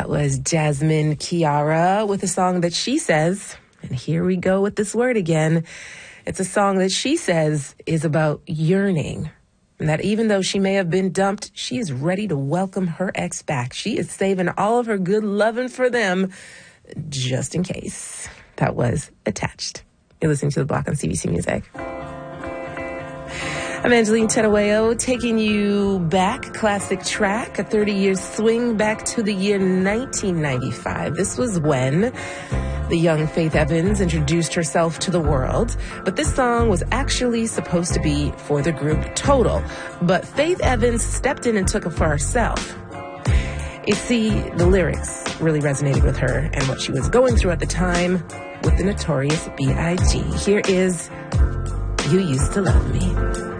That was Jasmine Kiara with a song that she says, and here we go with this word again. It's a song that she says is about yearning. And that even though she may have been dumped, she is ready to welcome her ex back. She is saving all of her good loving for them just in case. That was Attached. You're listening to The Block on CBC Music. I'm Angeline Terueo, taking you back, classic track, a 30-year swing back to the year 1995. This was when the young Faith Evans introduced herself to the world. But this song was actually supposed to be for the group Total. But Faith Evans stepped in and took it for herself. You see, the lyrics really resonated with her and what she was going through at the time with the Notorious B.I.G. Here is You Used to Love Me.